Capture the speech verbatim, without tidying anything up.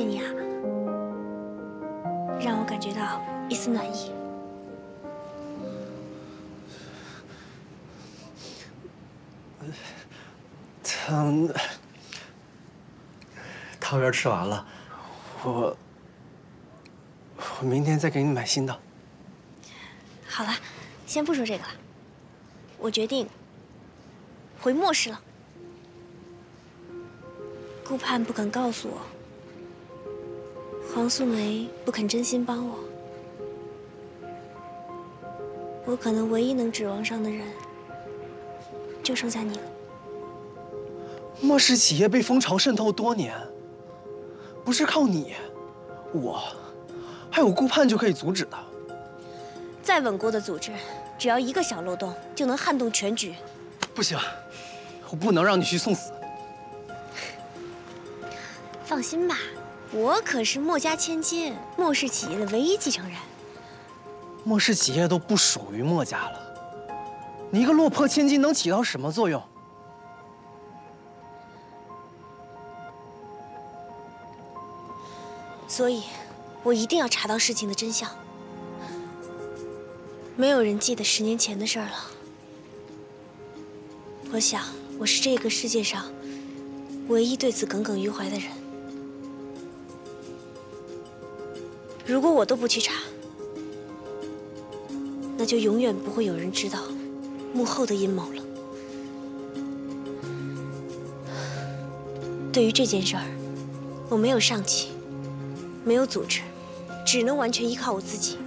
你啊，让我感觉到一丝暖意。 汤汤圆吃完了，我我明天再给你买新的。 好了，先不说这个了，我决定回末世了。顾盼不肯告诉我，黄素梅不肯真心帮我，我可能唯一能指望上的人，就剩下你了。 末世企业被蜂巢渗透多年，不是靠你、我，还有顾盼就可以阻止的。 再稳固的组织，只要一个小漏洞，就能撼动全局。 不行，我不能让你去送死。 放心吧，我可是墨家千金，墨氏企业的唯一继承人。 末世企业都不属于墨家了，你一个落魄千金能起到什么作用？ 所以，我一定要查到事情的真相。没有人记得十年前的事儿了。我想，我是这个世界上唯一对此耿耿于怀的人。如果我都不去查，那就永远不会有人知道幕后的阴谋了。对于这件事儿，我没有上级，没有组织，只能完全依靠我自己。